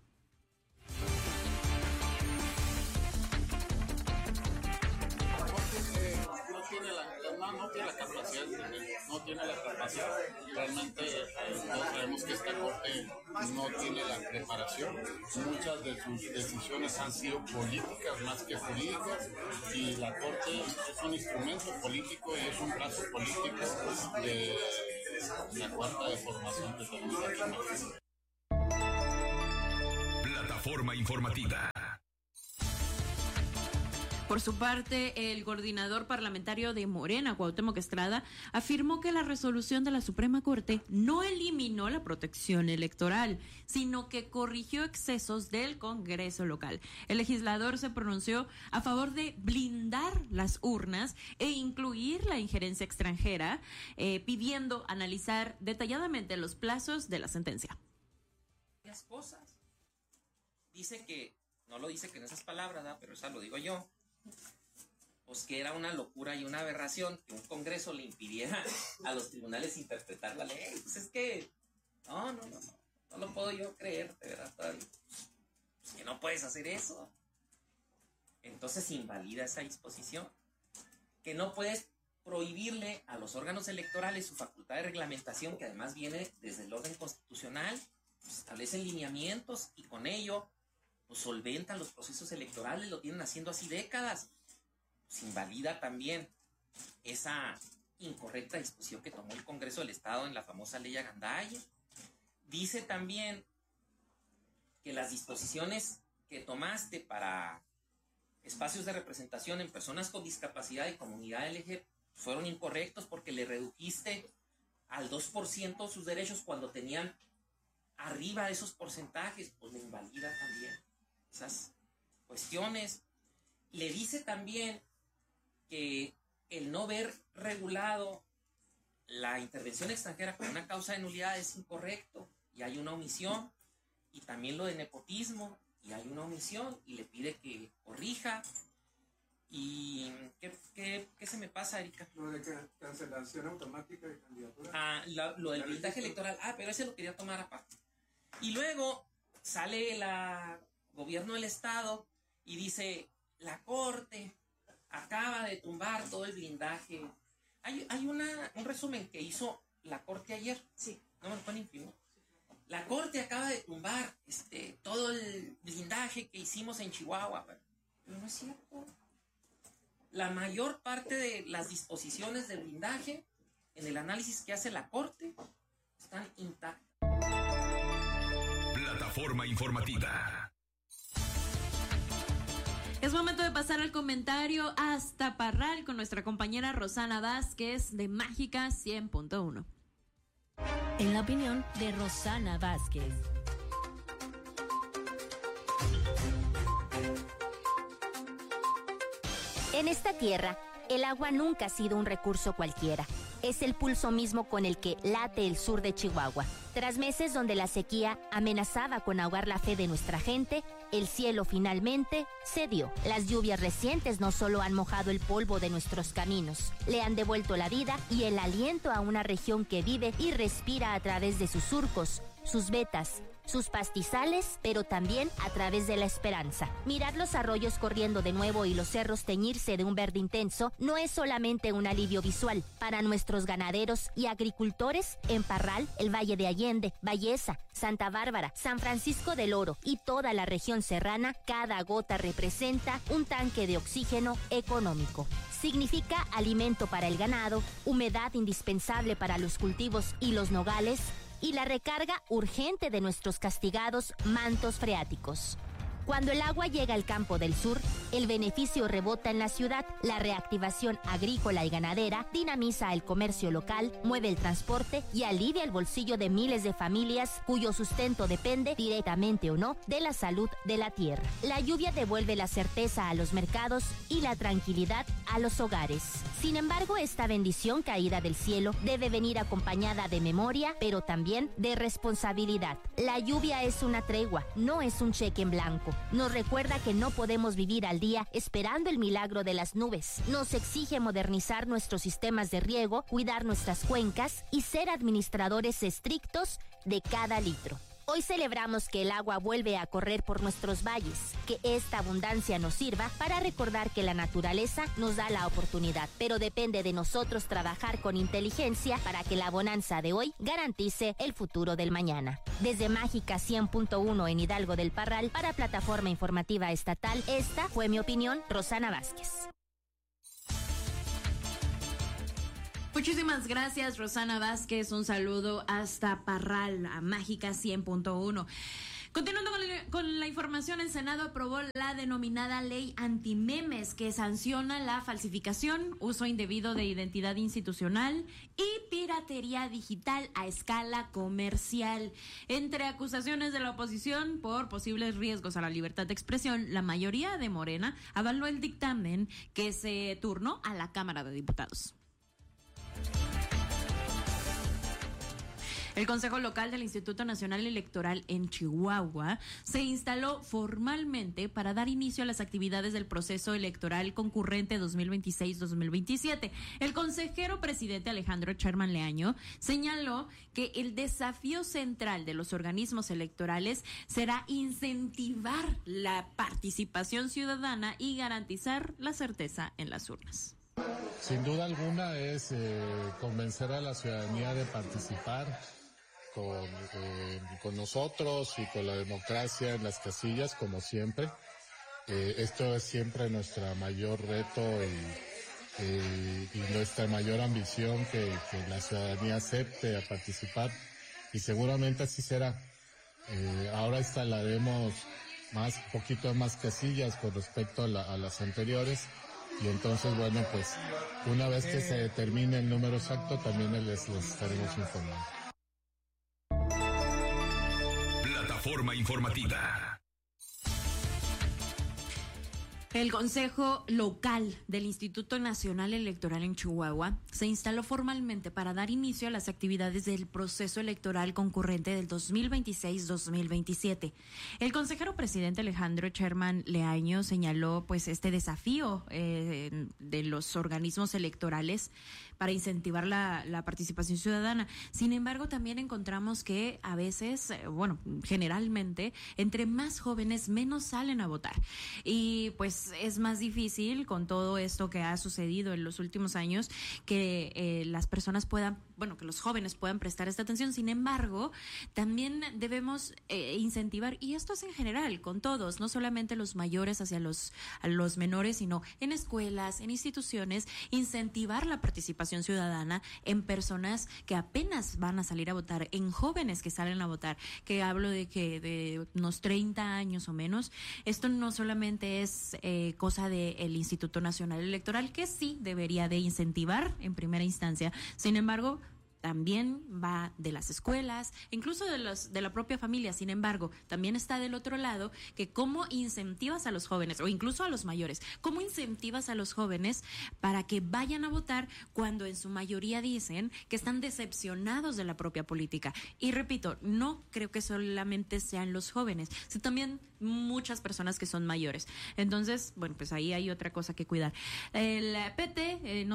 Speaker 26: No tiene las manos
Speaker 1: No tiene la capacidad, no tiene la capacidad. Realmente no sabemos que esta corte no tiene la preparación. Muchas de sus decisiones han sido políticas más que jurídicas, y la corte es un instrumento político y es un brazo político de la cuarta de formación que tenemos aquí en México.
Speaker 5: Plataforma informativa.
Speaker 13: Por su parte, el coordinador parlamentario de Morena, Cuauhtémoc Estrada, afirmó que la resolución de la Suprema Corte no eliminó la protección electoral, sino que corrigió excesos del Congreso local. El legislador se pronunció a favor de blindar las urnas e incluir la injerencia extranjera, pidiendo analizar detalladamente los plazos de la sentencia.
Speaker 2: Varias cosas. Dice que, no lo dice que en esas palabras, ¿no? Pero esa lo digo yo. Pues que era una locura y una aberración que un Congreso le impidiera a los tribunales interpretar la ley. Pues es que no lo puedo yo creer, de verdad, todavía. Pues que no puedes hacer eso. Entonces invalida esa disposición. Que no puedes prohibirle a los órganos electorales su facultad de reglamentación, que además viene desde el orden constitucional. Pues establecen lineamientos y con ello pues solventan los procesos electorales, lo tienen haciendo así décadas. Se invalida también esa incorrecta disposición que tomó el Congreso del Estado en la famosa ley Agandaya. Dice también que las disposiciones que tomaste para espacios de representación en personas con discapacidad y comunidad LGBT fueron incorrectos porque le redujiste al 2% sus derechos cuando tenían arriba de esos porcentajes. Pues le invalida también esas cuestiones. Le dice también que el no ver regulado la intervención extranjera con una causa de nulidad es incorrecto y hay una omisión, y también lo de nepotismo y hay una omisión, y le pide que corrija. ¿Y qué se me pasa, Erika?
Speaker 3: Lo de cancelación automática de candidatura.
Speaker 2: Lo del blindaje electoral. Pero ese lo quería tomar aparte. Y luego sale el gobierno del Estado y dice, la Corte acaba de tumbar todo el blindaje. Hay un resumen que hizo la Corte ayer. Sí. No me lo pueden imprimir. La Corte acaba de tumbar todo el blindaje que hicimos en Chihuahua. Pero no es cierto. La mayor parte de las disposiciones del blindaje, en el análisis que hace la Corte, están intactas.
Speaker 5: Plataforma informativa.
Speaker 13: Es momento de pasar al comentario hasta Parral con nuestra compañera Rosana Vázquez de Mágica 100.1.
Speaker 21: En la opinión de Rosana Vázquez.
Speaker 4: En esta tierra, el agua nunca ha sido un recurso cualquiera. Es el pulso mismo con el que late el sur de Chihuahua. Tras meses donde la sequía amenazaba con ahogar la fe de nuestra gente, el cielo finalmente cedió. Las lluvias recientes no solo han mojado el polvo de nuestros caminos, le han devuelto la vida y el aliento a una región que vive y respira a través de sus surcos, sus vetas, sus pastizales, pero también a través de la esperanza. Mirar los arroyos corriendo de nuevo y los cerros teñirse de un verde intenso no es solamente un alivio visual. Para nuestros ganaderos y agricultores, en Parral, el Valle de Allende, Valleza, Santa Bárbara, San Francisco del Oro y toda la región serrana, cada gota representa un tanque de oxígeno económico. Significa alimento para el ganado, humedad indispensable para los cultivos y los nogales, y la recarga urgente de nuestros castigados mantos freáticos. Cuando el agua llega al campo del sur, el beneficio rebota en la ciudad. La reactivación agrícola y ganadera dinamiza el comercio local, mueve el transporte y alivia el bolsillo de miles de familias cuyo sustento depende, directamente o no, de la salud de la tierra. La lluvia devuelve la certeza a los mercados y la tranquilidad a los hogares. Sin embargo, esta bendición caída del cielo debe venir acompañada de memoria, pero también de responsabilidad. La lluvia es una tregua, no es un cheque en blanco. Nos recuerda que no podemos vivir al día esperando el milagro de las nubes. Nos exige modernizar nuestros sistemas de riego, cuidar nuestras cuencas y ser administradores estrictos de cada litro. Hoy celebramos que el agua vuelve a correr por nuestros valles, que esta abundancia nos sirva para recordar que la naturaleza nos da la oportunidad, pero depende de nosotros trabajar con inteligencia para que la bonanza de hoy garantice el futuro del mañana. Desde Mágica 100.1 en Hidalgo del Parral para Plataforma Informativa Estatal, esta fue mi opinión, Rosana Vázquez.
Speaker 13: Muchísimas gracias, Rosana Vázquez. Un saludo hasta Parral, a Mágica 100.1. Continuando con la información, el Senado aprobó la denominada Ley Antimemes, que sanciona la falsificación, uso indebido de identidad institucional y piratería digital a escala comercial. Entre acusaciones de la oposición por posibles riesgos a la libertad de expresión, la mayoría de Morena avaló el dictamen que se turnó a la Cámara de Diputados. El Consejo Local del Instituto Nacional Electoral en Chihuahua se instaló formalmente para dar inicio a las actividades del proceso electoral concurrente 2026-2027. El consejero presidente Alejandro Sherman Leaño señaló que el desafío central de los organismos electorales será incentivar la participación ciudadana y garantizar la certeza en las urnas.
Speaker 7: Sin duda alguna es convencer a la ciudadanía de participar con nosotros y con la democracia en las casillas, como siempre. Esto es siempre nuestro mayor reto y nuestra mayor ambición, que la ciudadanía acepte a participar, y seguramente así será. Ahora instalaremos poquito más casillas con respecto a las anteriores. Y entonces, bueno, pues una vez que se determine el número exacto, también les estaremos informando.
Speaker 5: Plataforma informativa.
Speaker 13: El Consejo Local del Instituto Nacional Electoral en Chihuahua se instaló formalmente para dar inicio a las actividades del proceso electoral concurrente del 2026-2027. El consejero presidente Alejandro Sherman Leaño señaló pues este desafío de los organismos electorales para incentivar la participación ciudadana. Sin embargo, también encontramos que a veces, generalmente, entre más jóvenes, menos salen a votar. Y pues es más difícil con todo esto que ha sucedido en los últimos años que las personas que los jóvenes puedan prestar esta atención. Sin embargo, también debemos incentivar, y esto es en general, con todos, no solamente los mayores a los menores, sino en escuelas, en instituciones, incentivar la participación ciudadana en personas que apenas van a salir a votar, en jóvenes que salen a votar, que hablo de unos 30 años o menos. Esto no solamente es cosa del Instituto Nacional Electoral, que sí debería de incentivar en primera instancia. Sin embargo, también va de las escuelas, incluso de la propia familia. Sin embargo, también está del otro lado que cómo incentivas a los jóvenes, o incluso a los mayores, cómo incentivas a los jóvenes para que vayan a votar cuando en su mayoría dicen que están decepcionados de la propia política. Y repito, no creo que solamente sean los jóvenes, sino también muchas personas que son mayores. Entonces, pues ahí hay otra cosa que cuidar. El PT, en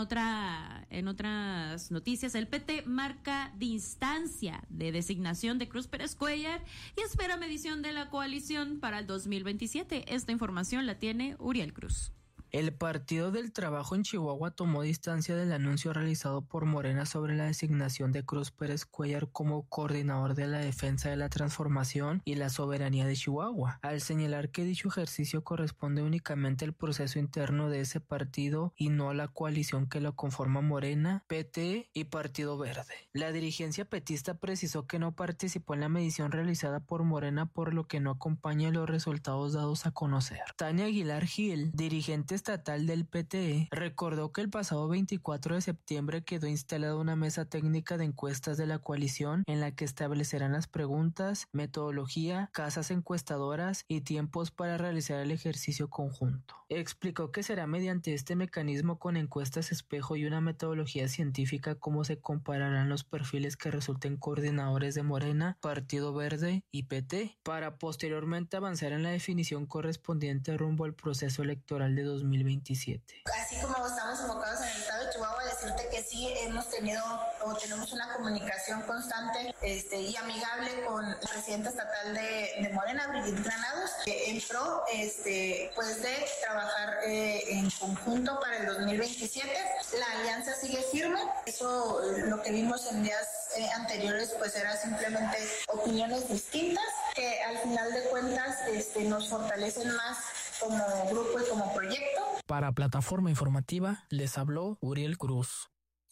Speaker 13: otras noticias, el PT marca distancia de designación de Cruz Pérez Cuéllar y espera medición de la coalición para el 2027. Esta información la tiene Uriel Cruz.
Speaker 9: El Partido del Trabajo en Chihuahua tomó distancia del anuncio realizado por Morena sobre la designación de Cruz Pérez Cuéllar como coordinador de la defensa de la transformación y la soberanía de Chihuahua, al señalar que dicho ejercicio corresponde únicamente al proceso interno de ese partido y no a la coalición que lo conforma Morena, PT y Partido Verde. La dirigencia petista precisó que no participó en la medición realizada por Morena, por lo que no acompaña los resultados dados a conocer. Tania Aguilar Gil, dirigente estatal del PTE, recordó que el pasado 24 de septiembre quedó instalada una mesa técnica de encuestas de la coalición en la que establecerán las preguntas, metodología, casas encuestadoras y tiempos para realizar el ejercicio conjunto. Explicó que será mediante este mecanismo con encuestas espejo y una metodología científica cómo se compararán los perfiles que resulten coordinadores de Morena, Partido Verde y PT, para posteriormente avanzar en la definición correspondiente rumbo al proceso electoral de 2027.
Speaker 10: Así como estamos enfocados en el estado de Chihuahua, decirte que sí hemos tenido o tenemos una comunicación constante y amigable con el presidente estatal de Morena, Brigitte Granados, en pro pues de trabajar en conjunto para el 2027. La alianza sigue firme. Eso, lo que vimos en días anteriores, pues era simplemente opiniones distintas que al final de cuentas nos fortalecen más como grupo y como proyecto.
Speaker 9: Para Plataforma Informativa les habló Uriel Cruz.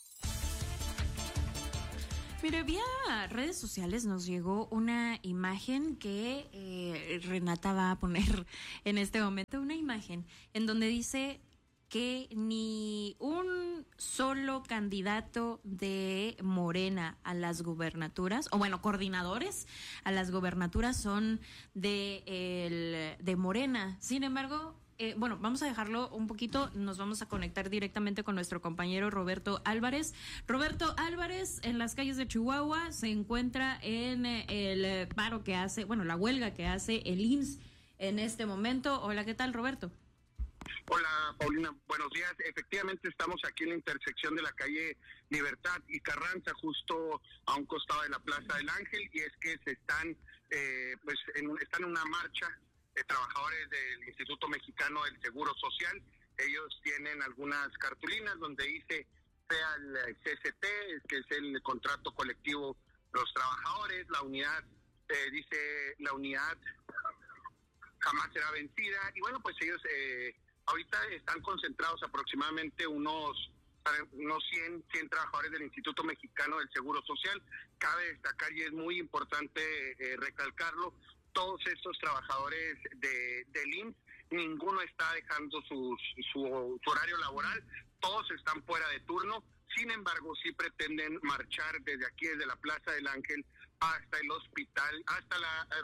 Speaker 13: Mire, vía redes sociales nos llegó una imagen que Renata va a poner en este momento, una imagen en donde dice que ni un solo candidato de Morena a las gubernaturas, o bueno, coordinadores a las gubernaturas son de Morena. Sin embargo, bueno, vamos a dejarlo un poquito, nos vamos a conectar directamente con nuestro compañero Roberto Álvarez. Roberto Álvarez, en las calles de Chihuahua, se encuentra en el paro que hace, bueno, la huelga que hace el IMSS en este momento. Hola, ¿qué tal, Roberto?
Speaker 14: Hola, Paulina, buenos días. Efectivamente estamos aquí en la intersección de la calle Libertad y Carranza, justo a un costado de la Plaza del Ángel, y es que se están están en una marcha de trabajadores del Instituto Mexicano del Seguro Social. Ellos tienen algunas cartulinas donde dice sea el CST, que es el contrato colectivo de los trabajadores, la unidad, dice la unidad jamás será vencida, y bueno, pues ellos ahorita están concentrados aproximadamente unos 100 trabajadores del Instituto Mexicano del Seguro Social. Cabe destacar, y es muy importante recalcarlo, todos estos trabajadores del IMSS, ninguno está dejando su horario laboral, todos están fuera de turno. Sin embargo, sí pretenden marchar desde aquí, desde la Plaza del Ángel hasta el hospital, hasta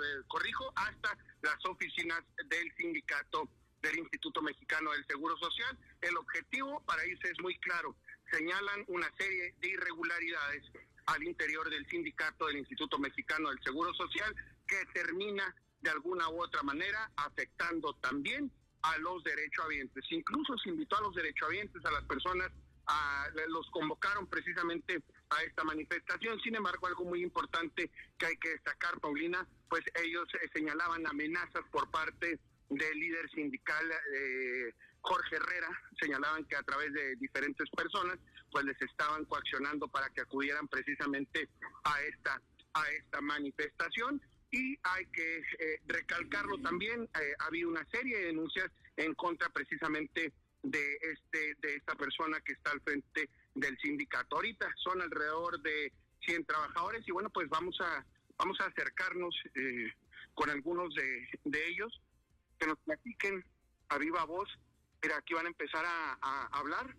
Speaker 14: las oficinas del sindicato del Instituto Mexicano del Seguro Social. El objetivo para ellos es muy claro. Señalan una serie de irregularidades al interior del sindicato del Instituto Mexicano del Seguro Social que termina de alguna u otra manera afectando también a los derechohabientes. Incluso se invitó a los derechohabientes, a las personas, los convocaron precisamente a esta manifestación. Sin embargo, algo muy importante que hay que destacar, Paulina, pues ellos señalaban amenazas por parte del líder sindical Jorge Herrera. Señalaban que a través de diferentes personas pues les estaban coaccionando para que acudieran precisamente a esta manifestación. Y hay que recalcarlo también, ha habido una serie de denuncias en contra precisamente de esta persona que está al frente del sindicato. Ahorita son alrededor de 100 trabajadores, y bueno, pues vamos a acercarnos con algunos de ellos, que nos platiquen a viva voz. Mira, aquí van a empezar a hablar.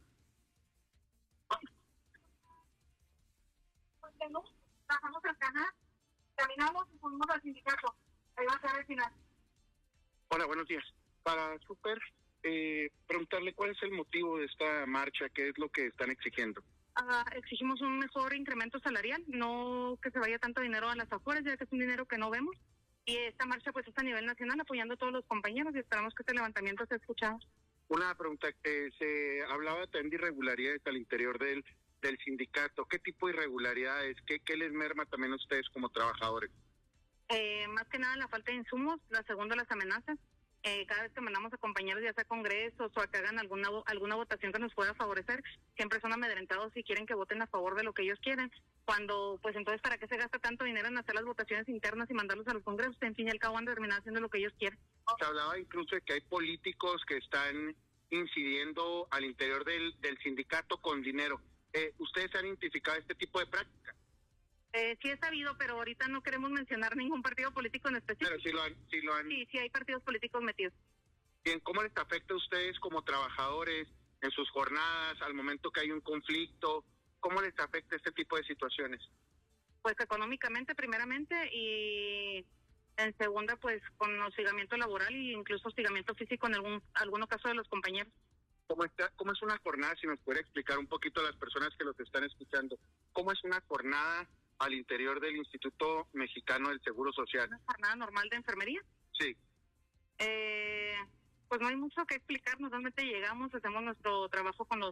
Speaker 11: Bajamos al canal, caminamos y fuimos al sindicato. Ahí va a ser el final.
Speaker 14: Hola, buenos días. Para preguntarle cuál es el motivo de esta marcha, qué es lo que están exigiendo.
Speaker 11: Exigimos un mejor incremento salarial, no que se vaya tanto dinero a las afueras, ya que es un dinero que no vemos. Y esta marcha pues es a nivel nacional, apoyando a todos los compañeros, y esperamos que este levantamiento sea escuchado.
Speaker 14: Una pregunta, se hablaba también de irregularidades al interior del sindicato. ¿Qué tipo de irregularidades? ¿Qué les merma también a ustedes como trabajadores?
Speaker 11: Más que nada la falta de insumos, la segunda las amenazas. Cada vez que mandamos a compañeros, ya sea congresos o a que hagan alguna votación que nos pueda favorecer, siempre son amedrentados y quieren que voten a favor de lo que ellos quieren. Cuando, pues entonces, ¿para qué se gasta tanto dinero en hacer las votaciones internas y mandarlos a los congresos? En fin y al cabo van a terminar haciendo lo que ellos quieren.
Speaker 14: Se hablaba incluso de que hay políticos que están incidiendo al interior del sindicato con dinero. ¿Ustedes han identificado este tipo de práctica?
Speaker 11: Sí he sabido, pero ahorita no queremos mencionar ningún partido político en específico.
Speaker 14: Pero sí lo han.
Speaker 11: Sí hay partidos políticos metidos.
Speaker 14: Bien, ¿cómo les afecta a ustedes como trabajadores en sus jornadas, al momento que hay un conflicto? ¿Cómo les afecta este tipo de situaciones?
Speaker 11: Pues económicamente, primeramente, y en segunda, pues con hostigamiento laboral e incluso hostigamiento físico en algunos casos de los compañeros.
Speaker 14: ¿Cómo es una jornada? Si nos puede explicar un poquito a las personas que los están escuchando, ¿cómo es una jornada al interior del Instituto Mexicano del Seguro Social?
Speaker 11: ¿Una jornada normal de enfermería?
Speaker 14: Sí.
Speaker 11: Pues no hay mucho que explicar, normalmente llegamos, hacemos nuestro trabajo con los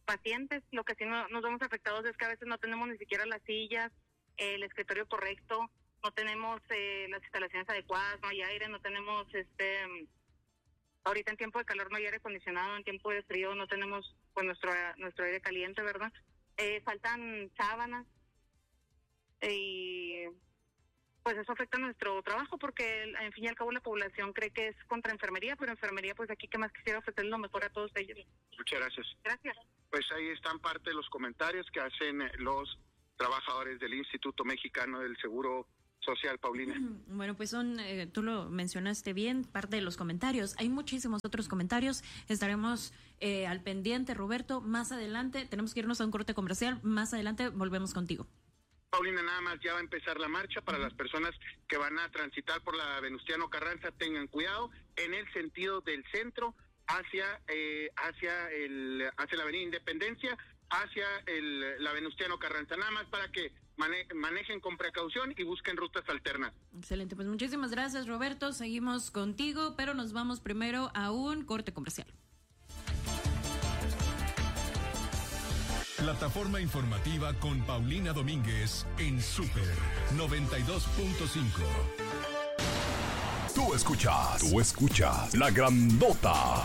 Speaker 11: pacientes. Lo que sí nos vemos afectados es que a veces no tenemos ni siquiera las sillas, el escritorio correcto, no tenemos las instalaciones adecuadas, no hay aire, no tenemos ahorita en tiempo de calor no hay aire acondicionado, en tiempo de frío no tenemos pues nuestro aire caliente, ¿verdad? Faltan sábanas y pues eso afecta nuestro trabajo porque en fin y al cabo la población cree que es contra enfermería, pero enfermería pues aquí que más quisiera ofrecer lo mejor a todos ellos.
Speaker 12: Muchas gracias.
Speaker 11: Gracias.
Speaker 12: Pues ahí están parte de los comentarios que hacen los trabajadores del Instituto Mexicano del Seguro Social, Paulina.
Speaker 13: Bueno, pues tú lo mencionaste bien, parte de los comentarios. Hay muchísimos otros comentarios. Estaremos al pendiente, Roberto. Más adelante, tenemos que irnos a un corte comercial. Más adelante volvemos contigo.
Speaker 12: Paulina, nada más ya va a empezar la marcha. Para las personas que van a transitar por la Venustiano Carranza, tengan cuidado en el sentido del centro hacia la Avenida Independencia, hacia la Venustiano Carranza, nada más para que manejen con precaución y busquen rutas alternas.
Speaker 13: Excelente, pues muchísimas gracias, Roberto. Seguimos contigo, pero nos vamos primero a un corte comercial.
Speaker 5: Plataforma informativa con Paulina Domínguez en Super 92.5. Tú escuchas La Grandota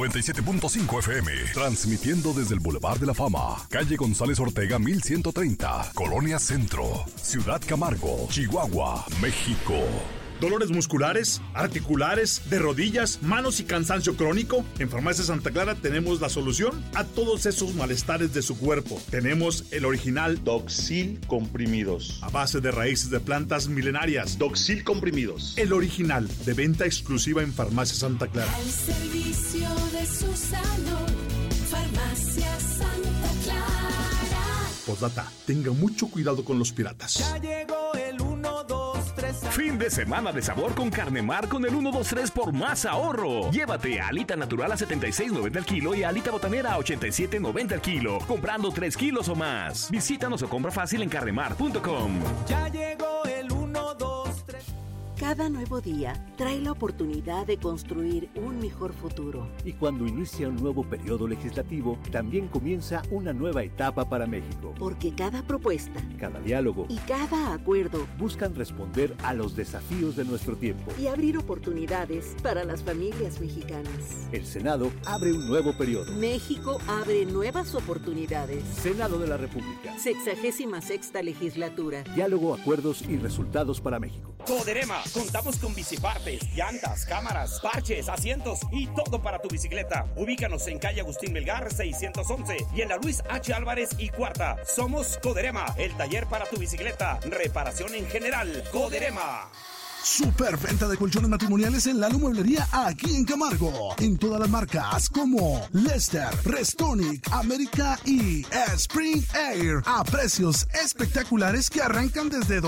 Speaker 5: 97.5 FM, transmitiendo desde el Boulevard de la Fama, calle González Ortega 1130, Colonia Centro, Ciudad Camargo, Chihuahua, México.
Speaker 15: ¿Dolores musculares, articulares, de rodillas, manos y cansancio crónico? En Farmacia Santa Clara tenemos la solución a todos esos malestares de su cuerpo. Tenemos el original Doxil Comprimidos, a base de raíces de plantas milenarias. Doxil Comprimidos, el original, de venta exclusiva en Farmacia Santa Clara.
Speaker 8: Al servicio de su salud, Farmacia Santa Clara.
Speaker 15: Postdata, tenga mucho cuidado con los piratas.
Speaker 24: Ya llegó el 1, 2, 3.
Speaker 25: Fin de semana de sabor con Carne Mar con el 123 por más ahorro. Llévate alita natural a $76.90 al kilo y alita botanera a $87.90 al kilo, comprando 3 kilos o más. Visítanos o compra fácil en carnemar.com.
Speaker 24: Ya llegó el 1, 2, 3.
Speaker 16: Cada nuevo día trae la oportunidad de construir un mejor futuro.
Speaker 17: Y cuando inicia un nuevo periodo legislativo, también comienza una nueva etapa para México.
Speaker 16: Porque cada propuesta,
Speaker 17: cada diálogo
Speaker 16: y cada acuerdo
Speaker 17: buscan responder a los desafíos de nuestro tiempo
Speaker 16: y abrir oportunidades para las familias mexicanas.
Speaker 17: El Senado abre un nuevo periodo.
Speaker 16: México abre nuevas oportunidades.
Speaker 17: Senado de la República.
Speaker 16: 66ª legislatura.
Speaker 17: Diálogo, acuerdos y resultados para México.
Speaker 18: Coderema, contamos con bicipartes, llantas, cámaras, parches, asientos y todo para tu bicicleta. Ubícanos en calle Agustín Melgar 611 y en la Luis H. Álvarez y Cuarta. Somos Coderema, el taller para tu bicicleta. Reparación en general. Coderema.
Speaker 6: Superventa de colchones matrimoniales en Lalo Mueblería aquí en Camargo. En todas las marcas como Lester, Restonic, América y Spring Air. A precios espectaculares que arrancan desde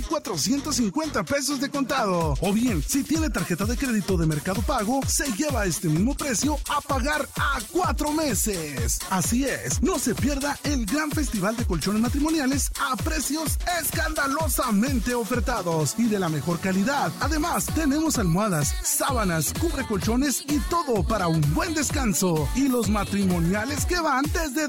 Speaker 6: 2,450 pesos de contado. O bien, si tiene tarjeta de crédito de Mercado Pago, se lleva este mismo precio a pagar a 4 meses. Así es, no se pierda el gran festival de colchones matrimoniales a precios escandalosamente ofertados y de la mejor calidad. Además, tenemos almohadas, sábanas, cubrecolchones y todo para un buen descanso. Y los matrimoniales que van desde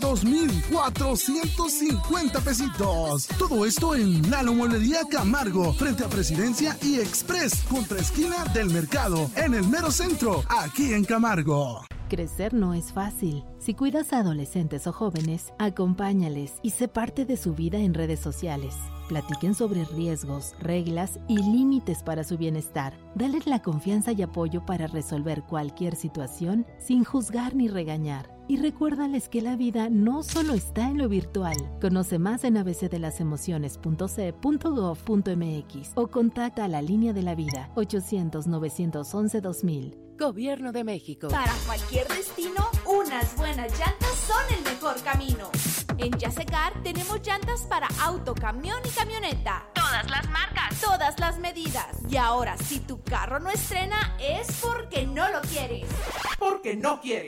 Speaker 6: 2,450 pesitos. Todo esto en Lalo Mueblería Camargo, frente a Presidencia y Express, contra esquina del Mercado, en el mero centro, aquí en Camargo.
Speaker 19: Crecer no es fácil. Si cuidas a adolescentes o jóvenes, acompáñales y sé parte de su vida en redes sociales. Platiquen sobre riesgos, reglas y límites para su bienestar. Dales la confianza y apoyo para resolver cualquier situación sin juzgar ni regañar. Y recuérdales que la vida no solo está en lo virtual. Conoce más en abcdelasemociones.ce.gov.mx o contacta a la Línea de la Vida 800-911-2000. Gobierno de México.
Speaker 26: Para cualquier destino, unas buenas llantas son el mejor camino. En Yasecar tenemos llantas para auto, camión y camioneta. Todas las marcas, todas las medidas. Y ahora, si tu carro no estrena, es porque no lo quieres.
Speaker 24: Porque no quieres.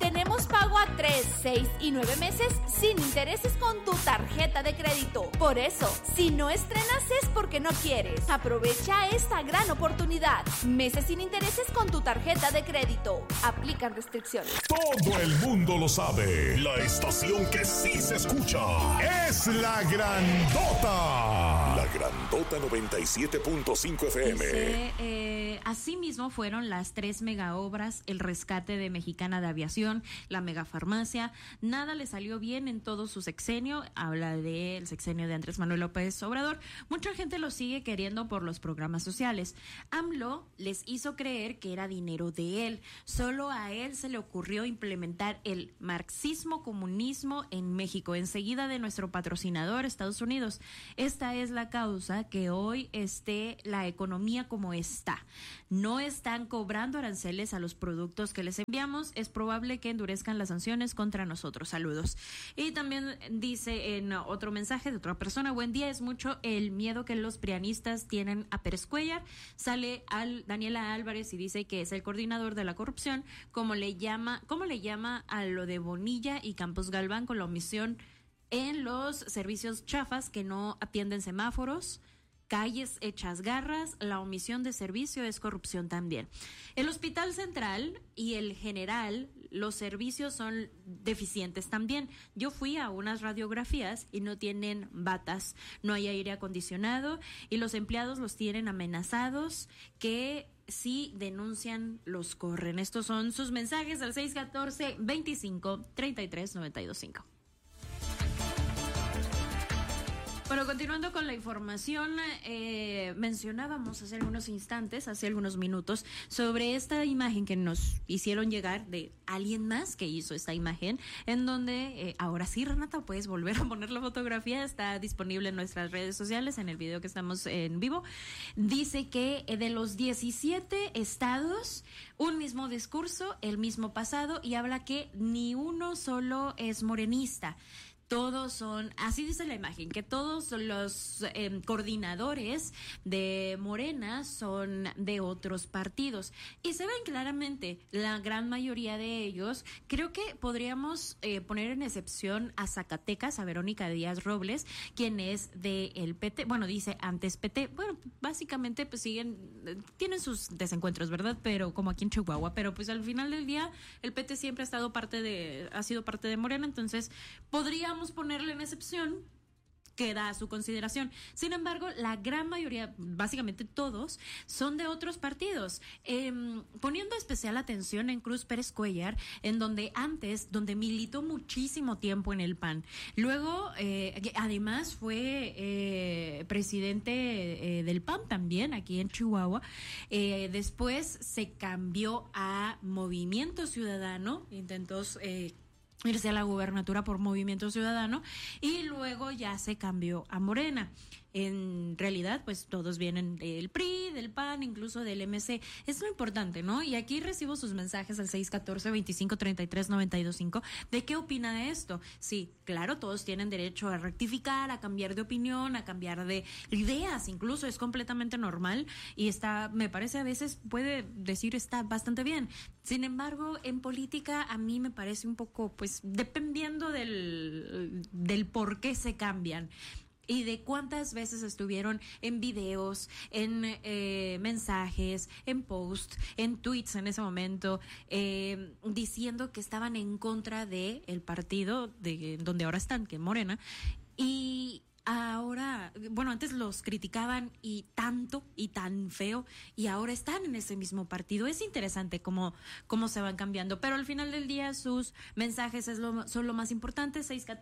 Speaker 26: Tenemos pago a 3, 6 y 9 meses sin intereses con tu tarjeta de crédito. Por eso, si no estrenas es porque no quieres. Aprovecha esta gran oportunidad. Meses sin intereses con tu tarjeta de crédito. Aplican restricciones.
Speaker 5: Todo el mundo lo sabe. La estación que sí se escucha es La Grandota. La Grandota 97.5 FM.
Speaker 13: Asimismo fueron las 3 megaobras, el rescate de Mexicana de Aviación, la megafarmacia. Nada le salió bien en todo su sexenio. Habla del sexenio de Andrés Manuel López Obrador. Mucha gente lo sigue queriendo por los programas sociales. AMLO les hizo creer que era dinero de él. Solo a él se le ocurrió implementar el marxismo-comunismo en México, enseguida de nuestro patrocinador Estados Unidos. Esta es la causa que hoy esté la economía como está. No están cobrando aranceles a los productos que les enviamos. Es probable que endurezcan las sanciones contra nosotros. Saludos. Y también dice en otro mensaje de otra persona: buen día, es mucho el miedo que los prianistas tienen a Pérez Cuellar. Sale Daniela Álvarez y dice que es el coordinador de la corrupción, como le llama a lo de Bonilla y Campos Galván, con la omisión en los servicios chafas que no atienden semáforos, calles hechas garras. La omisión de servicio es corrupción también. El Hospital Central y el General, los servicios son deficientes también. Yo fui a unas radiografías y no tienen batas, no hay aire acondicionado y los empleados los tienen amenazados, que si denuncian los corren. Estos son sus mensajes al 614-25-33-925. Bueno, continuando con la información, mencionábamos hace algunos instantes, hace algunos minutos, sobre esta imagen que nos hicieron llegar de alguien más que hizo esta imagen, en donde, ahora sí, Renata, puedes volver a poner la fotografía, está disponible en nuestras redes sociales, en el video que estamos en vivo. Dice que de los 17 estados, un mismo discurso, el mismo pasado, y habla que ni uno solo es morenista. Todos son, así dice la imagen, que todos los coordinadores de Morena son de otros partidos. Y se ven claramente, la gran mayoría de ellos. Creo que podríamos poner en excepción a Zacatecas, a Verónica Díaz Robles, quien es del PT. Bueno, dice antes PT. Bueno, básicamente pues tienen sus desencuentros, ¿verdad? Pero como aquí en Chihuahua. Pero pues al final del día, el PT siempre ha sido parte de Morena. Entonces, podríamos ponerle en excepción, queda a su consideración. Sin embargo, la gran mayoría, básicamente todos, son de otros partidos, poniendo especial atención en Cruz Pérez Cuellar, donde militó muchísimo tiempo en el PAN. Luego, además fue presidente del PAN también, aquí en Chihuahua. Después se cambió a Movimiento Ciudadano, intentó irse a la gubernatura por Movimiento Ciudadano, y luego ya se cambió a Morena. En realidad, pues todos vienen del PRI, del PAN, incluso del MC. Es lo importante, ¿no? Y aquí recibo sus mensajes al 614-2533-925 de qué opina de esto. Sí, claro, todos tienen derecho a rectificar, a cambiar de opinión, a cambiar de ideas, incluso es completamente normal, y me parece, a veces puede decir está bastante bien. Sin embargo, en política a mí me parece un poco, pues, dependiendo del por qué se cambian y de cuántas veces estuvieron en videos, en mensajes, en posts, en tweets en ese momento, diciendo que estaban en contra de el partido de donde ahora están, que es Morena. Y ahora, bueno, antes los criticaban y tanto y tan feo, y ahora están en ese mismo partido. Es interesante cómo se van cambiando, pero al final del día sus mensajes son lo más importante.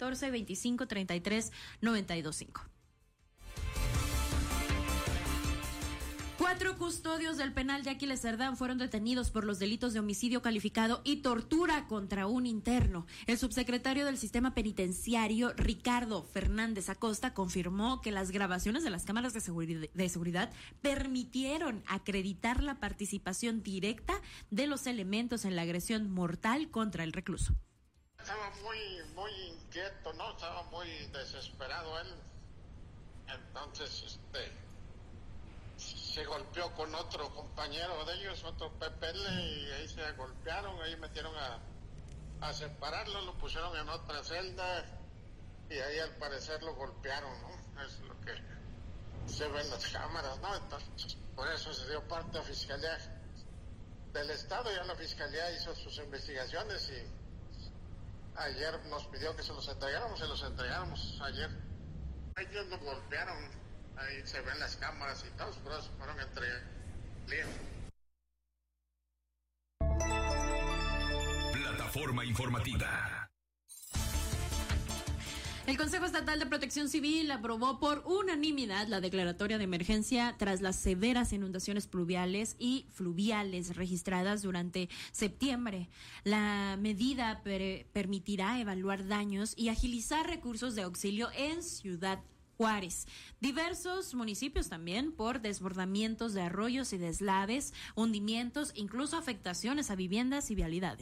Speaker 13: 614-2533-925. 4 custodios del penal de Aquiles Cerdán fueron detenidos por los delitos de homicidio calificado y tortura contra un interno. El subsecretario del Sistema Penitenciario, Ricardo Fernández Acosta, confirmó que las grabaciones de las cámaras de seguridad permitieron acreditar la participación directa de los elementos en la agresión mortal contra el recluso.
Speaker 1: Estaba muy inquieto, ¿no? Estaba muy desesperado él. Entonces, se golpeó con otro compañero de ellos, otro PPL, y ahí se golpearon, ahí metieron a separarlo, lo pusieron en otra celda y ahí al parecer lo golpearon, ¿no? Es lo que se ve en las cámaras, ¿no? Entonces, por eso se dio parte a Fiscalía del Estado, ya la Fiscalía hizo sus investigaciones y ayer nos pidió que se los entregáramos ayer. Ellos nos golpearon, ahí se ven las cámaras y todos, por eso fueron entregados.
Speaker 2: Plataforma informativa.
Speaker 13: El Consejo Estatal de Protección Civil aprobó por unanimidad la declaratoria de emergencia tras las severas inundaciones pluviales y fluviales registradas durante septiembre. La medida permitirá evaluar daños y agilizar recursos de auxilio en Ciudad Juárez. Diversos municipios también por desbordamientos de arroyos y deslaves, hundimientos, incluso afectaciones a viviendas y vialidades.